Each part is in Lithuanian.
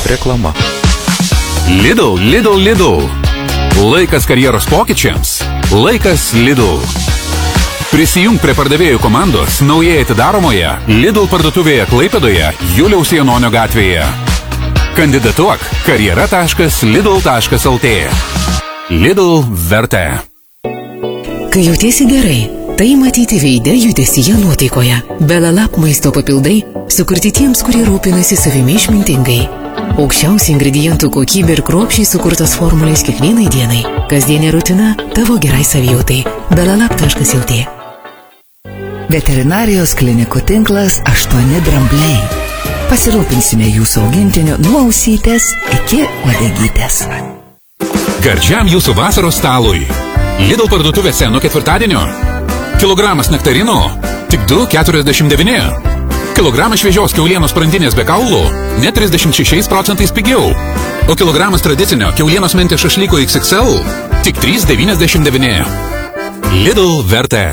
Reklama. Lidl. Laikas karjeros pokyčiams. Laikas Lidl. Prisijung prie pardavėjų komandos naujai atidaromoje Lidl parduotuvėje Klaipėdoje Juliaus Janonio gatvėje. Kandidatuok karjera.lidl.lt. Lidl vertė. Kai jautiesi gerai, tai matyti veide, judesyje, nuotaikoje. Belalap maisto papildai sukurti tiems, kurie rūpinasi savimi išmintingai. Aukščiausi ingredientų kokybė ir kruopščiai sukurtos formulės kiekvienai dienai. Kasdienė rutina tavo gerai savijautai. Belalap.lt. Veterinarijos klinikų tinklas 8 drambliai. Pasirūpinsime jūsų augintiniu nuo ausytės iki uodegytės. Gardžiam jūsų vasaros stalui. Lidl parduotuvėse nuo ketvirtadienio. Kilogramas nektarino tik 2,49. Kilogramas šviežios kiaulienos sprandinės be kaulų net 36% pigiau. O kilogramas tradicinio kiaulienos mentės šašlyko XXL tik 3,99. Lidl vertė.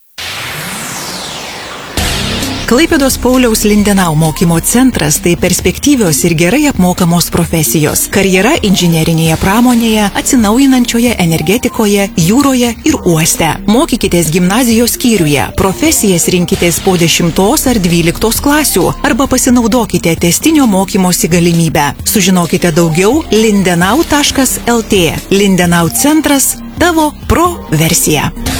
Klaipėdos Pauliaus Lindenau mokymo centras tai perspektyvios ir gerai apmokamos profesijos. Karjera inžinerinėje pramonėje, atsinaujinančioje energetikoje, jūroje ir uoste. Mokykitės gimnazijos skyriuje, profesijas rinkitės po 10 ar 12 klasių arba pasinaudokite testinio mokymosi galimybę. Sužinokite daugiau lindenau.lt. Lindenau centras – tavo pro versija.